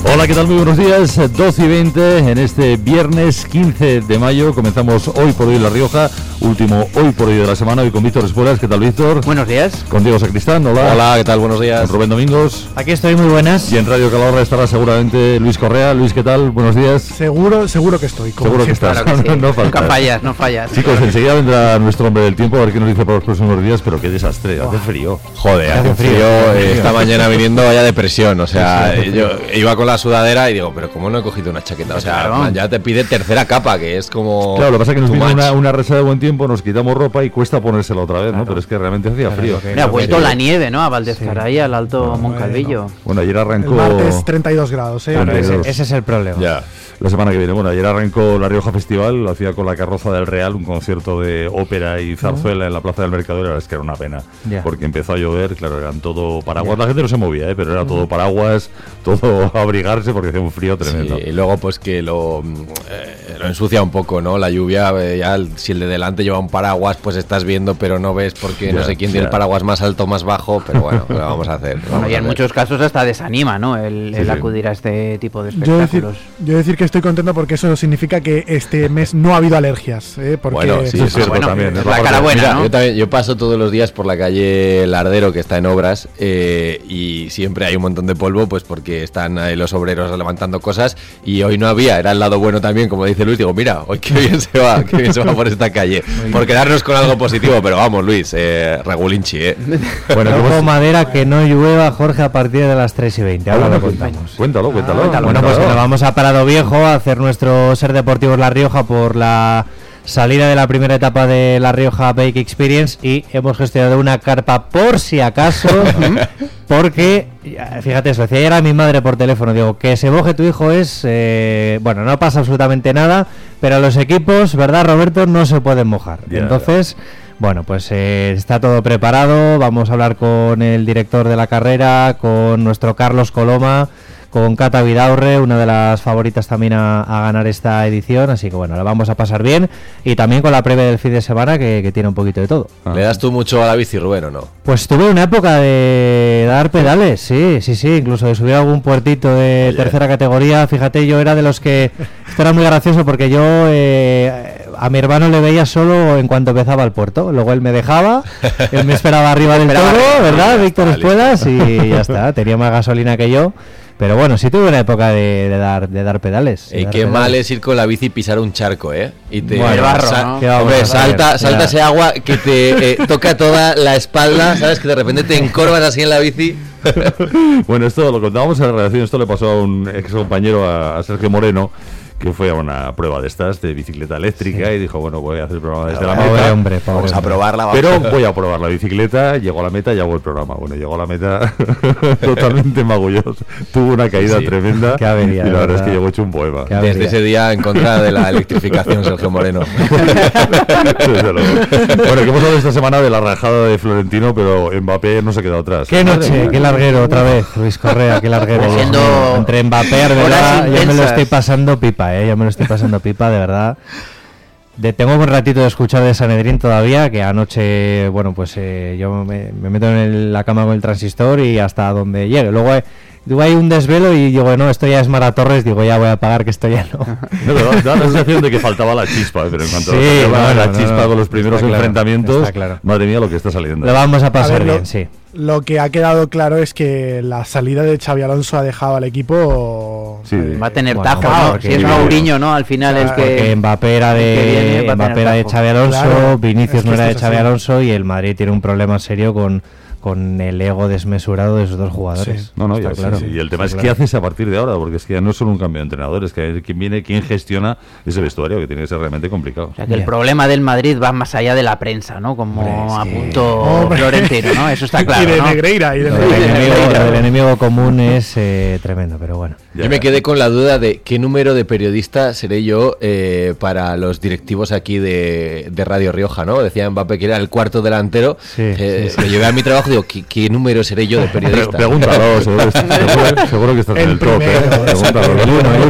Hola, ¿qué tal? Muy buenos días, 12:20 en este viernes 15 de mayo. Comenzamos Hoy por Hoy La Rioja, último Hoy por Hoy de la semana, hoy con Víctor Espuelas. ¿Qué tal, Víctor? Buenos días. Con Diego Sacristán, hola. Hola, ¿qué tal? Buenos días. Con Rubén Domingos. Aquí estoy, muy buenas. Y en Radio Calahorra estará seguramente Luis Correa. Luis, ¿qué tal? Buenos días. Seguro que estoy. Seguro que estás. Claro que sí. No faltas. No fallas. Chicos, enseguida vendrá nuestro hombre del tiempo a ver qué nos dice por los próximos días, pero qué desastre, hace frío. Joder, hace frío. Esta mañana viniendo vaya depresión, o sea, yo iba con la sudadera y digo, pero ¿cómo no he cogido una chaqueta? O sea, Claro. ya te pide tercera capa, que es como... Claro, lo que pasa es que nos too viene much. una resaca de buen tiempo, nos quitamos ropa y cuesta ponérsela otra vez, ¿no? Pero es que realmente hacía frío. Mira, ha vuelto la nieve, ¿no? A Valdezcaray, al Alto Moncalvillo. Bueno, ayer El arrancó... martes 32 grados, ¿eh? Bueno, Ese es el problema. Ya. La semana que viene. Bueno, ayer arrancó La Rioja Festival, lo hacía con la Carroza del Real, un concierto de ópera y zarzuela en la Plaza del Mercador. La verdad es que era una pena, Ya. porque empezó a llover, claro, eran todo paraguas. La gente no se movía, pero era todo paraguas, todo a abrigarse porque hacía un frío tremendo. Sí, y luego pues que lo ensucia un poco, ¿no? La lluvia, si el de delante lleva un paraguas, pues estás viendo, pero no ves porque no Ya, sé quién tiene ya. el paraguas más alto o más bajo, pero bueno, lo vamos a hacer. Bueno, y en muchos casos hasta desanima, ¿no? El Sí. acudir a este tipo de Yo espectáculos. decir que estoy contento porque eso significa que este mes no ha habido alergias, ¿eh? Porque Bueno, sí, es cierto, bueno, también. es es la parte- cara buena, Mira, ¿no? yo paso todos los días por la calle Lardero, que está en obras, y siempre hay un montón de polvo, pues porque están ahí los obreros levantando cosas, y hoy no había, era el lado bueno también, como dice Luis, digo, mira, hoy qué bien se va por esta calle, por quedarnos con algo positivo, pero vamos, Luis, regulinchi, Bueno, Toco ¿cómo- madera que no llueva, Jorge, a partir de las 3:20. Ahora lo contamos. Cuéntalo. Bueno, pues que nos vamos a Prado Viejo a hacer nuestro Ser Deportivos La Rioja por la salida de la primera etapa de La Rioja Bike Experience y hemos gestionado una carpa por si acaso, porque, fíjate, eso, decía ayer a mi madre por teléfono, digo, que se moje tu hijo es, bueno, no pasa absolutamente nada, pero los equipos, ¿verdad, Roberto? No se pueden mojar. Ya, Entonces... Bueno, pues está todo preparado, vamos a hablar con el director de la carrera, con nuestro Carlos Coloma, con Cata Vidaurre, una de las favoritas también a ganar esta edición, así que bueno, la vamos a pasar bien, y también con la previa del fin de semana que tiene un poquito de todo. ¿Le das tú mucho a la bici, Rubén, o no? Pues tuve una época de dar pedales, sí, incluso de subir a algún puertito de tercera categoría. Fíjate, yo era de los que... Esto era muy gracioso porque yo a mi hermano le veía solo en cuanto empezaba el puerto. Luego él me dejaba, él me esperaba arriba del toro, ¿verdad? Víctor Espuelas, y ya está, tenía más gasolina que yo. Pero bueno, sí tuve una época de dar pedales. Y qué mal es ir con la bici y pisar un charco, ¿eh? Y te Bueno, el barro, ¿no? ¿qué vamos Hombre, a hacer? salta Ya. ese agua que te toca toda la espalda, ¿sabes? Que de repente te encorvas así en la bici. Bueno, esto lo contábamos en la redacción, esto le pasó a un ex compañero, a Sergio Moreno, que fue a una prueba de estas, de bicicleta eléctrica, y dijo, bueno, voy a hacer el programa desde la Pobre meta. hombre, pobre Vamos a hombre. probarla. vamos. Pero voy a probar la bicicleta, llegó a la meta y hago el programa. Bueno, llegó a la meta totalmente magulloso. Tuvo una caída Sí. tremenda Qué avería, y la verdad ¿verdad? es que llegó hecho un poema. Qué Desde ese día en contra de la electrificación, Sergio Moreno. Desde luego. Bueno, que hemos hablado esta semana de la rajada de Florentino, pero Mbappé no se quedó atrás. Qué noche, qué larguero otra vez, Luis Correa, qué larguero. Está siendo Dios mío. Entre Mbappé, de horas verdad, ya me lo intensas. estoy pasando pipa, ya me lo estoy pasando pipa, de verdad. Tengo un ratito de escuchar de Sanedrín todavía, que anoche, bueno, pues yo me meto en la cama con el transistor y hasta donde llegue. Luego hay un desvelo y digo, no, esto ya es Mara Torres, digo, ya voy a apagar que esto ya no. No, pero da la sensación de que faltaba la chispa, pero en cuanto Sí, a la no, chispa con los primeros está claro, enfrentamientos, está claro. madre mía lo que está saliendo. Lo vamos a pasar A ver, bien, sí. Lo que ha quedado claro es que la salida de Xabi Alonso ha dejado al equipo... Sí. Va a tener Bueno, tajo, claro, ¿no? porque- Si es Mourinho, ¿no? Al final Claro, es que... Porque Mbappé era que viene de va a tener Mbappé era de tajo. Xabi Alonso, Claro, Vinicius es que no era de esto es Xabi así. Alonso y el Madrid tiene un problema serio con el ego desmesurado de esos dos jugadores. Sí. No, Está ya, sí, claro. sí. Y el tema Está es claro. qué haces a partir de ahora, porque es que ya no es solo un cambio de entrenador, es que quién viene, quién gestiona ese vestuario, que tiene que ser realmente complicado. O sea, que el Ya. problema del Madrid va más allá de la prensa, ¿no? Como Hombre, es que- apuntó Hombre. Florentino, ¿no? Eso está y claro, de ¿no? Negreira, y de Lo Negreira. del enemigo común es tremendo, pero bueno. Ya. Yo me quedé con la duda de qué número de periodista seré yo para los directivos aquí de Radio Rioja, ¿no? Decía Mbappé que era el cuarto delantero. Sí, sí, sí. Me llevé a mi trabajo y digo, ¿qué número seré yo de periodista? Pregúntalo, seguro que estás en El el top. primero, Pregúntalo. el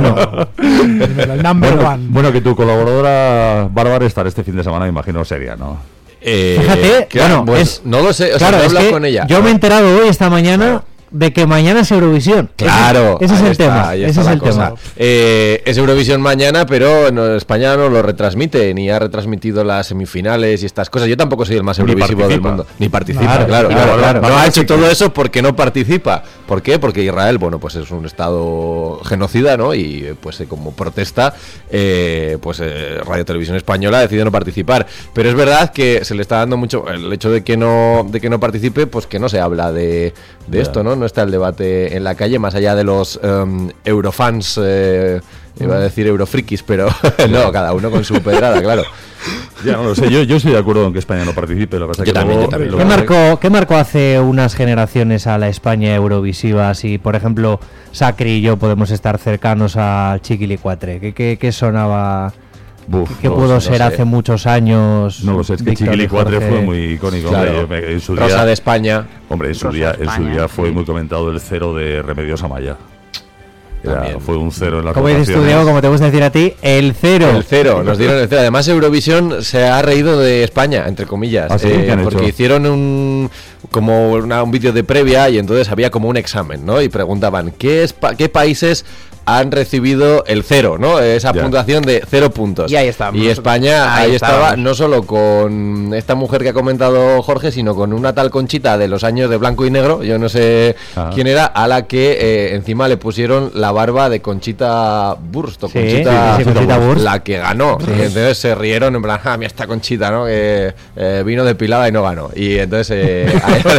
uno. El number Bueno, one. bueno, que tu colaboradora Bárbara estará este fin de semana, me imagino, seria, ¿no? Fíjate, claro, bueno, pues, no lo sé, o sea, claro, no he es hablado que con ella. yo me he enterado hoy, esta mañana, de que mañana es Eurovisión. Claro, ese es ahí el está, tema. ahí Ese está es la el cosa. tema. Es Eurovisión mañana, pero España no lo retransmite, ni ha retransmitido las semifinales y estas cosas. Yo tampoco soy el más Ni eurovisivo del participa. mundo. Ni participa, claro. No ha hecho todo eso porque no participa. ¿Por qué? Porque Israel, bueno, pues es un estado genocida, ¿no? Y pues como protesta, Radio Televisión Española decide no participar. Pero es verdad que se le está dando mucho el hecho de que no participe, pues que no se habla de esto, ¿no? No está el debate en la calle, más allá de los eurofans, iba a decir eurofrikis, pero no, cada uno con su pedrada, claro. Ya no lo sé, yo estoy de acuerdo en que España no participe. Lo que pasa es Yo que también, luego- yo también. lo ¿Qué marcó hace unas generaciones a la España eurovisiva? Si, por ejemplo, Sacri y yo podemos estar cercanos al Chiquilicuatre. ¿Qué sonaba? Buf, ¿Qué no pudo lo sé, ser no sé. hace muchos años? No lo sé, es que Víctor y Chiquilicuatre Jorge? fue muy icónico. Claro. Hombre, en su Rosa día, de España. hombre, en su Rosa de día España, fue sí. muy comentado el 0 de Remedios Amaya. También. Fue un 0 en la Como dices tú, Diego, como te gusta decir a ti, el cero. El 0, nos dieron el 0. Además, Eurovisión se ha reído de España, entre comillas. ¿Ah, sí? ¿Qué han porque hecho? hicieron un vídeo de previa y entonces había como un examen, ¿no? Y preguntaban, ¿qué países han recibido el 0, ¿no? Esa Ya. puntuación de 0 puntos. Y ahí estábamos. Y España Ahí ahí estaba, estábamos. no solo con esta mujer que ha comentado Jorge, sino con una tal Conchita de los años de blanco y negro, yo no sé Ajá. quién era, a la que encima le pusieron la barba de Conchita Wurst o Sí, Conchita, sí, Conchita Wurst. la que ganó. Sí. Y entonces se rieron en plan, mira esta Conchita, ¿no? Que vino depilada y no ganó. Y entonces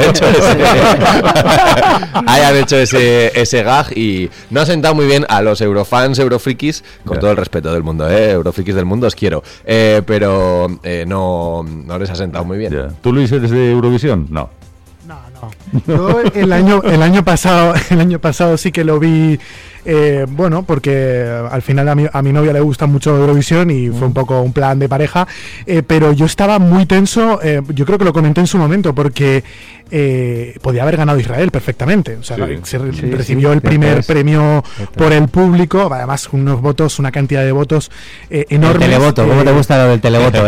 hayan hecho ese gag y no ha sentado muy bien a los eurofans, eurofrikis, con Ya. todo el respeto del mundo, eurofrikis del mundo, os quiero. Pero no les ha sentado muy bien. Ya. ¿Tú, Luis, eres de Eurovisión? No. No. Yo el año pasado sí que lo vi, bueno, porque al final a mi novia le gusta mucho Eurovisión y fue un poco un plan de pareja, pero yo estaba muy tenso, yo creo que lo comenté en su momento, porque podía haber ganado Israel perfectamente. O sea, Sí. recibió el cierto primer es. premio Cierto por el público, además unos votos, una cantidad de votos El enormes. televoto, ¿cómo te gusta lo del televoto,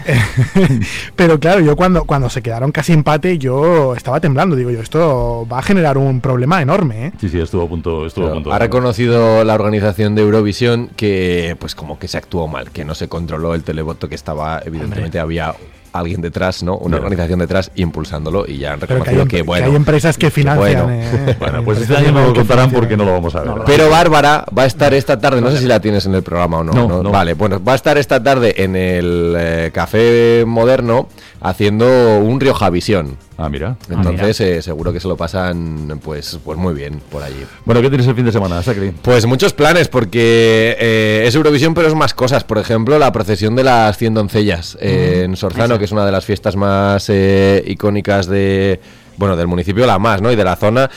Pero claro, yo cuando se quedaron casi empate, yo estaba temblando. Digo yo, esto va a generar un problema enorme, ¿eh? Sí, estuvo a punto. Pero ha reconocido la organización de Eurovisión que pues como que se actuó mal, que no se controló el televoto, que estaba, evidentemente había alguien detrás, ¿no? Una Ya. organización detrás impulsándolo y ya han Pero reconocido que, bueno. hay empresas que financian. bueno. Bueno, pues este año no lo contarán porque no lo vamos a ver. Pero Bárbara va a estar esta tarde, no sé si la tienes en el programa o no. No. Vale, bueno, va a estar esta tarde en el Café Moderno haciendo un Riojavisión. Ah, mira. Entonces seguro que se lo pasan pues muy bien por allí. Bueno, ¿qué tienes el fin de semana, Sacri? Pues muchos planes, porque es Eurovisión, pero es más cosas. Por ejemplo, la procesión de las 100 doncellas en Sorzano, que es una de las fiestas más icónicas del municipio, la más, ¿no? Y de la zona.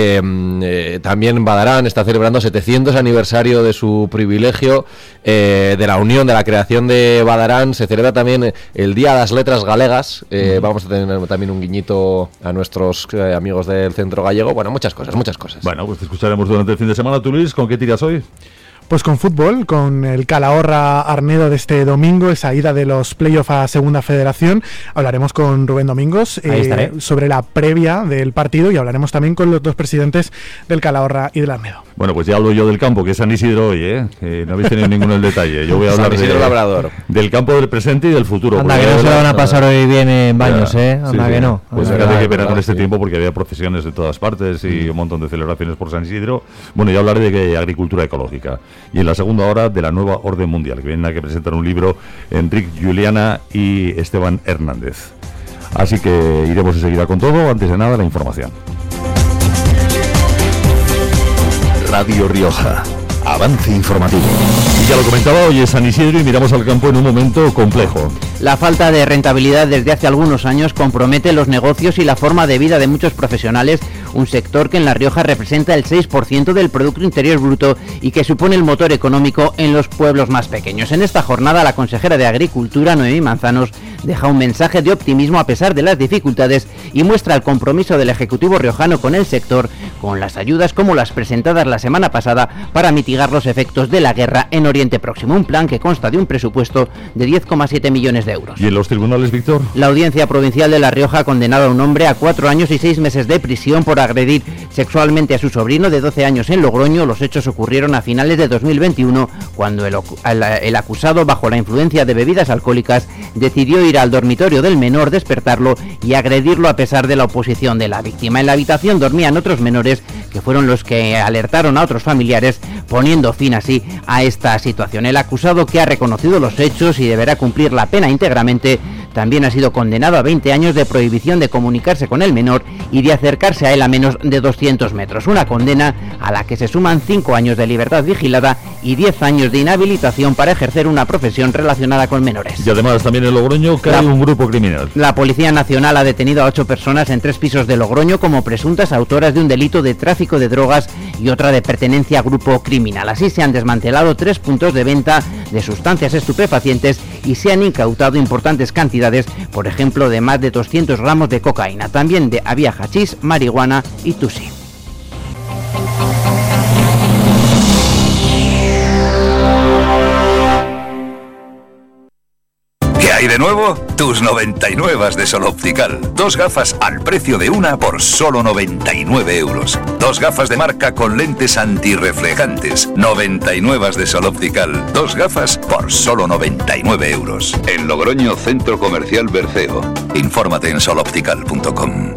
También Badarán está celebrando 700 aniversario de su privilegio, de la unión, de la creación de Badarán. Se celebra también el Día de las Letras Galegas. Vamos a tener también un guiñito a nuestros amigos del Centro Gallego. Bueno, muchas cosas. Bueno, pues te escucharemos durante el fin de semana. ¿Tú, Luis, con qué tiras hoy? Pues con fútbol, con el Calahorra Arnedo de este domingo, esa ida de los playoffs a Segunda Federación. Hablaremos con Rubén Domingos Ahí estaré. sobre la previa del partido y hablaremos también con los dos presidentes del Calahorra y del Arnedo. Bueno, pues ya hablo yo del campo, que es San Isidro hoy, ¿eh? No habéis tenido ninguno el detalle. Yo voy a hablar San Isidro Labrador. del campo del presente y del futuro. Anda, porque que no se voy a lo van a hablar- pasar hoy bien en baños, Ya, Anda, sí, que sí. no. Pues Anda, fíjate que que pena verdad, con este sí. tiempo porque había procesiones de todas partes y un montón de celebraciones por San Isidro. Bueno, ya hablaré de agricultura ecológica. Y en la segunda hora de la nueva orden mundial, que vienen a que presentar un libro Enric Juliana y Esteban Hernández. Así que iremos enseguida con todo. Antes de nada, la información. Radio Rioja. Avance informativo. Y ya lo comentaba, hoy es San Isidro y miramos al campo en un momento complejo. La falta de rentabilidad desde hace algunos años compromete los negocios y la forma de vida de muchos profesionales, un sector que en La Rioja representa el 6% del Producto Interior Bruto y que supone el motor económico en los pueblos más pequeños. En esta jornada, la consejera de Agricultura, Noemí Manzanos, deja un mensaje de optimismo a pesar de las dificultades y muestra el compromiso del Ejecutivo riojano con el sector, con las ayudas como las presentadas la semana pasada para mitigar los efectos de la guerra en Oriente Próximo. Un plan que consta de un presupuesto de 10,7 millones de euros. ¿Y en los tribunales, Víctor? La Audiencia Provincial de La Rioja ha condenado a un hombre a 4 años y 6 meses de prisión por agredir sexualmente a su sobrino de 12 años en Logroño. Los hechos ocurrieron a finales de 2021, cuando el acusado, bajo la influencia de bebidas alcohólicas, decidió ir al dormitorio del menor, despertarlo y agredirlo a pesar de la oposición de la víctima. En la habitación dormían otros menores, que fueron los que alertaron a otros familiares, poniendo fin así a esta situación. El acusado, que ha reconocido los hechos y deberá cumplir la pena íntegramente, también ha sido condenado a 20 años de prohibición de comunicarse con el menor y de acercarse a él a menos de 200 metros. Una condena a la que se suman 5 años de libertad vigilada y 10 años de inhabilitación para ejercer una profesión relacionada con menores. Y además también en Logroño cae un grupo criminal. La Policía Nacional ha detenido a 8 personas en 3 pisos de Logroño como presuntas autoras de un delito de tráfico de drogas y otra de pertenencia a grupo criminal. Así se han desmantelado 3 puntos de venta de sustancias estupefacientes y se han incautado importantes cantidades, por ejemplo, de más de 200 gramos de cocaína. También había hachís, marihuana y tusi. ¿Qué hay de nuevo? Tus 99 de Sol Optical. 2 gafas al precio de una por solo 99 euros. 2 gafas de marca con lentes antirreflejantes. 99 de Sol Optical. 2 gafas por solo 99 euros. En Logroño, Centro Comercial Berceo. Infórmate en soloptical.com.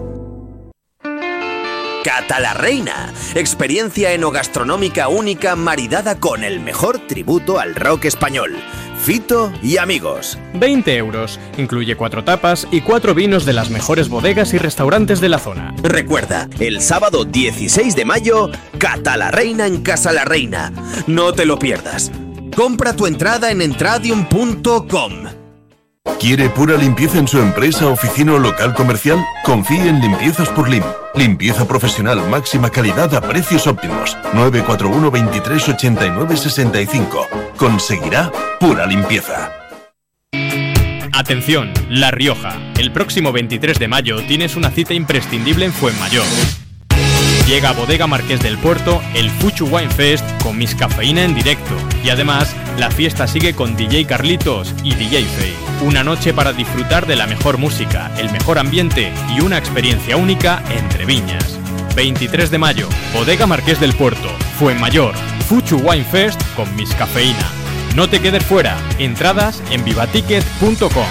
Cata la Reina, experiencia enogastronómica única maridada con el mejor tributo al rock español. Fito y amigos. 20 euros. Incluye 4 tapas y 4 vinos de las mejores bodegas y restaurantes de la zona. Recuerda, el sábado 16 de mayo, Cata la Reina en Casa la Reina. No te lo pierdas. Compra tu entrada en entradium.com. ¿Quiere pura limpieza en su empresa, oficina o local comercial? Confíe en Limpiezas por Lim. Limpieza profesional, máxima calidad a precios óptimos. 941 23 89 65. Conseguirá pura limpieza. Atención, La Rioja. El próximo 23 de mayo tienes una cita imprescindible en Fuenmayor. Llega a Bodega Marqués del Puerto el Fuchu Wine Fest con Miss Cafeína en directo. Y además, la fiesta sigue con DJ Carlitos y DJ Fey. Una noche para disfrutar de la mejor música, el mejor ambiente y una experiencia única entre viñas. 23 de mayo, Bodega Marqués del Puerto, Fuenmayor, Fuchu Wine Fest con Miss Cafeína. No te quedes fuera. Entradas en vivaticket.com.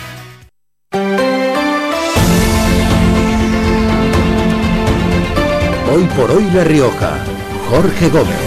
Hoy por hoy La Rioja, Jorge Gómez.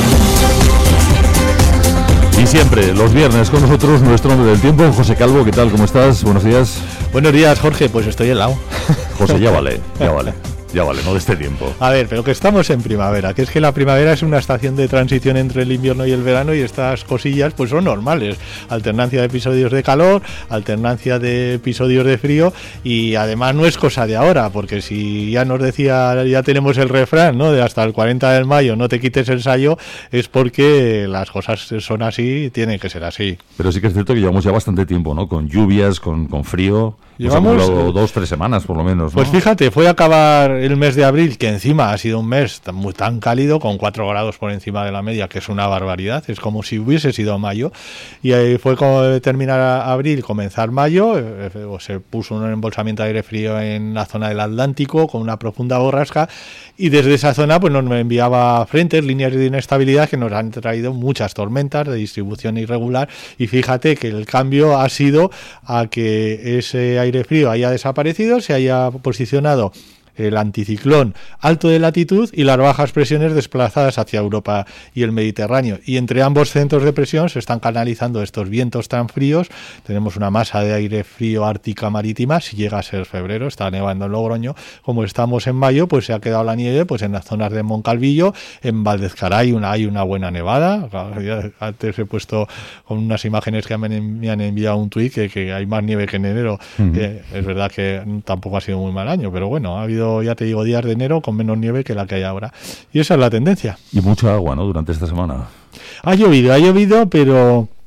Y siempre, los viernes con nosotros, nuestro hombre del tiempo, José Calvo. ¿Qué tal? ¿Cómo estás? Buenos días. Buenos días, Jorge. Pues estoy helado. José, ya vale, no de este tiempo. A ver, pero que estamos en primavera, que es que la primavera es una estación de transición entre el invierno y el verano y estas cosillas pues son normales. Alternancia de episodios de calor, alternancia de episodios de frío y además no es cosa de ahora, porque si ya nos decía, ya tenemos el refrán, ¿no? De hasta el 40 de mayo no te quites el sayo, es porque las cosas son así y tienen que ser así. Pero sí que es cierto que llevamos ya bastante tiempo, ¿no? Con lluvias, con frío. Llevamos 2-3 semanas por lo menos, ¿no? Pues fíjate, fue a acabar el mes de abril, que encima ha sido un mes tan cálido, con 4 grados por encima de la media, que es una barbaridad, es como si hubiese sido mayo, y ahí fue como terminar abril, comenzar mayo, se puso un embolsamiento de aire frío en la zona del Atlántico, con una profunda borrasca, y desde esa zona pues nos enviaba frentes, líneas de inestabilidad que nos han traído muchas tormentas de distribución irregular, y fíjate que el cambio ha sido a que ese aire frío haya desaparecido, se haya posicionado el anticiclón alto de latitud y las bajas presiones desplazadas hacia Europa y el Mediterráneo. Y entre ambos centros de presión se están canalizando estos vientos tan fríos. Tenemos una masa de aire frío ártica marítima, si llega a ser febrero, está nevando en Logroño. Como estamos en mayo, pues se ha quedado la nieve pues en las zonas de Moncalvillo, en Valdezcaray hay una buena nevada. Antes he puesto con unas imágenes que me han enviado un tuit que hay más nieve que en enero. Que es verdad que tampoco ha sido muy mal año, pero bueno, ha habido, ya te digo, días de enero con menos nieve que la que hay ahora. Y esa es la tendencia. Y mucha agua, ¿no? Durante esta semana. Ha llovido, pero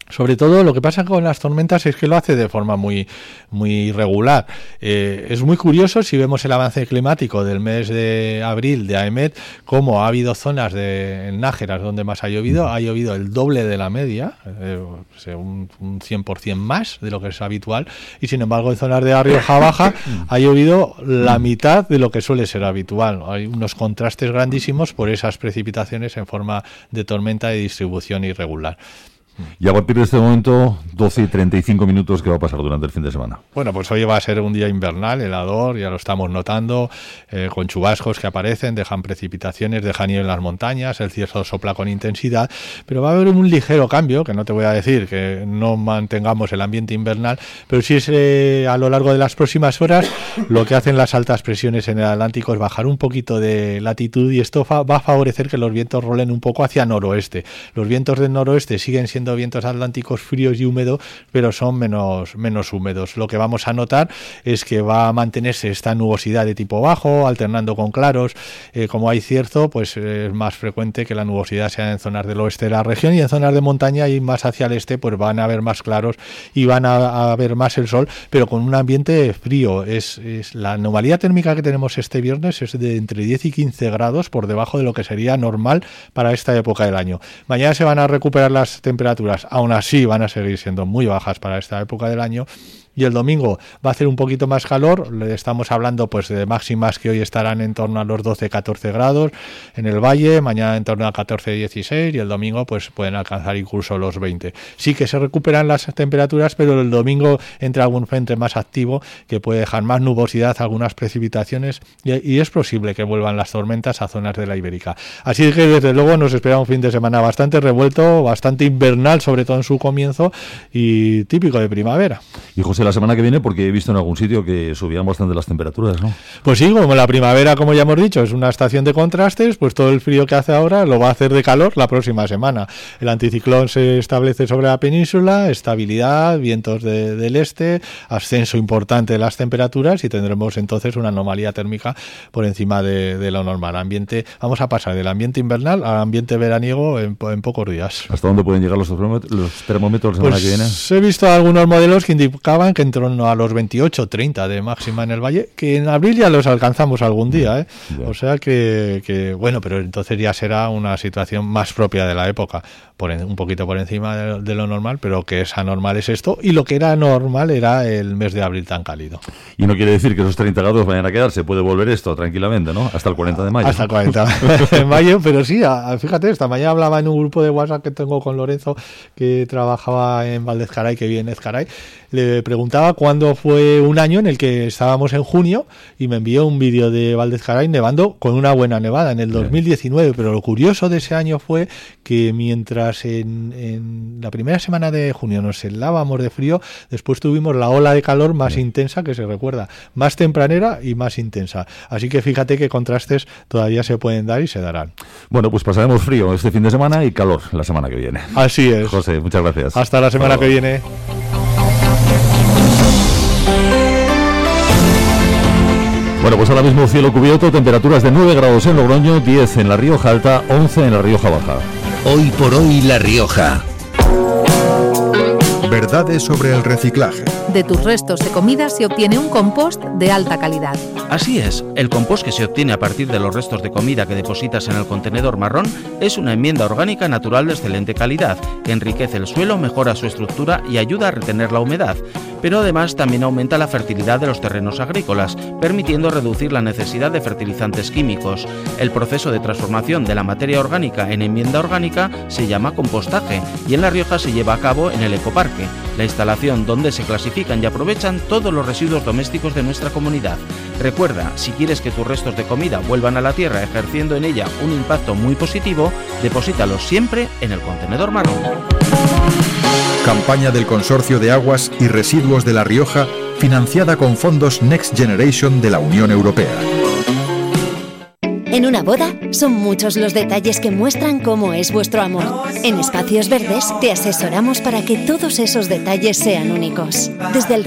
Sobre todo lo que pasa con las tormentas es que lo hace de forma muy irregular. Es muy curioso si vemos el avance climático del mes de abril de AEMET, cómo ha habido zonas en Nájeras donde más ha llovido el doble de la media, un 100% más de lo que es habitual, y sin embargo en zonas de La Rioja Baja ha llovido la mitad de lo que suele ser habitual. Hay unos contrastes grandísimos por esas precipitaciones en forma de tormenta de distribución irregular. Y a partir de este momento, 12 y 35 minutos, ¿qué va a pasar durante el fin de semana? Bueno, pues hoy va a ser un día invernal, helador, ya lo estamos notando, con chubascos que aparecen, dejan precipitaciones, dejan nieve en las montañas, el cielo sopla con intensidad, pero va a haber un ligero cambio, que no te voy a decir que no mantengamos el ambiente invernal, pero sí es a lo largo de las próximas horas lo que hacen las altas presiones en el Atlántico es bajar un poquito de latitud y esto va a favorecer que los vientos rolen un poco hacia noroeste. Los vientos del noroeste siguen siendo vientos atlánticos fríos y húmedos, pero son menos húmedos. Lo que vamos a notar es que va a mantenerse esta nubosidad de tipo bajo, alternando con claros. Como hay cierzo, pues es más frecuente que la nubosidad sea en zonas del oeste de la región, y en zonas de montaña y más hacia el este, pues van a haber más claros y van a ver más el sol, pero con un ambiente frío. Es la anomalía térmica que tenemos este viernes es de entre 10 y 15 grados por debajo de lo que sería normal para esta época del año. Mañana se van a recuperar las temperaturas, aún así van a seguir siendo muy bajas para esta época del año. Y el domingo va a hacer un poquito más calor, estamos hablando pues de máximas que hoy estarán en torno a los 12-14 grados en el valle, mañana en torno a 14-16 y el domingo pues pueden alcanzar incluso los 20. Sí que se recuperan las temperaturas, pero el domingo entra algún frente más activo que puede dejar más nubosidad, algunas precipitaciones y es posible que vuelvan las tormentas a zonas de la Ibérica. Así que desde luego nos espera un fin de semana bastante revuelto, bastante invernal, sobre todo en su comienzo, y típico de primavera. Y José, la semana que viene, porque he visto en algún sitio que subían bastante las temperaturas, ¿no? Pues sí, como la primavera, como ya hemos dicho, es una estación de contrastes, pues todo el frío que hace ahora lo va a hacer de calor la próxima semana. El anticiclón se establece sobre la península, estabilidad, vientos del este, ascenso importante de las temperaturas y tendremos entonces una anomalía térmica por encima de lo normal. Vamos a pasar del ambiente invernal al ambiente veraniego en pocos días. ¿Hasta dónde pueden llegar los termómetros la semana que viene? He visto algunos modelos que indicaban que en torno a los 28-30 de máxima en el valle, que en abril ya los alcanzamos algún día, o sea que bueno, pero entonces ya será una situación más propia de la época, un poquito por encima de lo normal, pero que es anormal es esto, y lo que era normal era el mes de abril tan cálido. Y no quiere decir que esos 30 grados vayan a quedar, se puede volver esto tranquilamente, ¿no? Hasta el 40 de mayo. Hasta el 40 de mayo, pero sí, fíjate, esta mañana hablaba en un grupo de WhatsApp que tengo con Lorenzo, que trabajaba en Valdezcaray, que vive en Ezcaray, le preguntaba cuándo fue un año en el que estábamos en junio y me envió un vídeo de Valdezcaray nevando con una buena nevada en el 2019, pero lo curioso de ese año fue que mientras en la primera semana de junio nos helábamos de frío, después tuvimos la ola de calor más intensa que se recuerda, más tempranera y más intensa. Así que fíjate qué contrastes todavía se pueden dar y se darán. Bueno, pues pasaremos frío este fin de semana y calor la semana que viene. Así es. José, muchas gracias. Hasta la semana que viene. Bueno, pues ahora mismo cielo cubierto, temperaturas de 9 grados en Logroño, 10 en La Rioja Alta, 11 en La Rioja Baja. Hoy por hoy La Rioja. Verdades sobre el reciclaje. De tus restos de comida se obtiene un compost de alta calidad. Así es, el compost que se obtiene a partir de los restos de comida que depositas en el contenedor marrón es una enmienda orgánica natural de excelente calidad, que enriquece el suelo, mejora su estructura y ayuda a retener la humedad. Pero además también aumenta la fertilidad de los terrenos agrícolas, permitiendo reducir la necesidad de fertilizantes químicos. El proceso de transformación de la materia orgánica en enmienda orgánica se llama compostaje y en La Rioja se lleva a cabo en el Ecoparque, la instalación donde se clasifican y aprovechan todos los residuos domésticos de nuestra comunidad. Recuerda, si quieres que tus restos de comida vuelvan a la tierra ejerciendo en ella un impacto muy positivo, deposítalos siempre en el contenedor marrón. Campaña del Consorcio de Aguas y Residuos de La Rioja, financiada con fondos Next Generation de la Unión Europea. En una boda, son muchos los detalles que muestran cómo es vuestro amor. En Espacios Verdes te asesoramos para que todos esos detalles sean únicos. Desde el